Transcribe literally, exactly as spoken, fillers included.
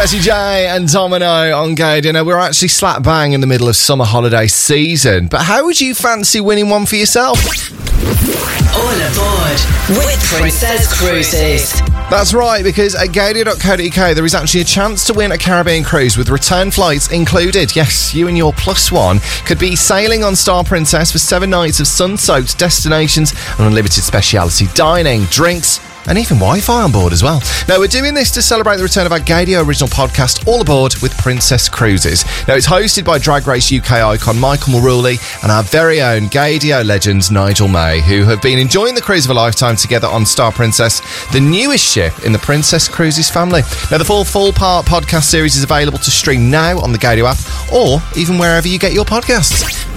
Jessie J and Domino on Gaydio. Now, we're actually slap bang in the middle of summer holiday season, but how would you fancy winning one for yourself? All aboard with Princess Cruises. That's right, because at gaydio dot co dot uk there is actually a chance to win a Caribbean cruise with return flights included. Yes, you and your plus one could be sailing on Star Princess for seven nights of sun-soaked destinations and unlimited speciality dining, drinks, and even Wi-Fi on board as well. Now, we're doing this to celebrate the return of our Gaydio original podcast, All Aboard with Princess Cruises. Now, it's hosted by Drag Race U K icon Michael Maruli and our very own Gaydio legends Nigel May, who have been enjoying the cruise of a lifetime together on Star Princess, the newest ship in the Princess Cruises family. Now, the full full-part podcast series is available to stream now on the Gaydio app or even wherever you get your podcasts.